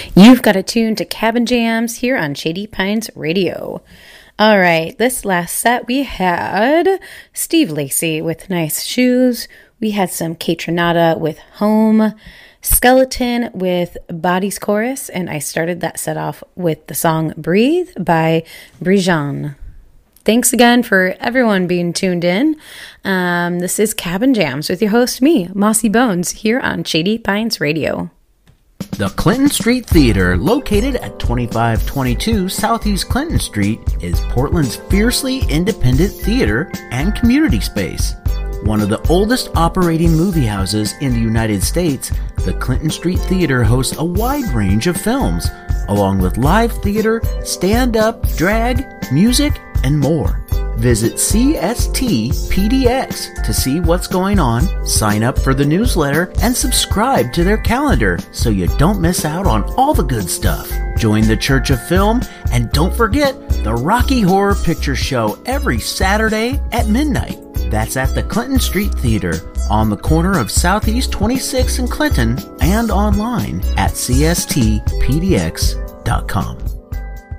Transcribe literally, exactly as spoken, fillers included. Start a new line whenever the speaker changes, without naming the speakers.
You've got to tune to Cabin Jams here on Shady Pines Radio. All right, this last set we had Steve Lacy with Nice Shoes. We had some Kaytranada with Home, Skeleton with Bodies Chorus, and I started that set off with the song Breathe by Brijan. Thanks again for everyone being tuned in. Um, this is Cabin Jams with your host, me, Mossy Bones, here on Shady Pines Radio.
The Clinton Street Theater, located at twenty-five twenty-two Southeast Clinton Street, is Portland's fiercely independent theater and community space. One of the oldest operating movie houses in the United States, the Clinton Street Theater hosts a wide range of films, along with live theater, stand-up, drag, music, and more. Visit C S T P D X to see what's going on, sign up for the newsletter, and subscribe to their calendar so you don't miss out on all the good stuff. Join the Church of Film, and don't forget the Rocky Horror Picture Show every Saturday at midnight. That's at the Clinton Street Theater on the corner of Southeast twenty-sixth and Clinton, and online at C S T P D X dot com.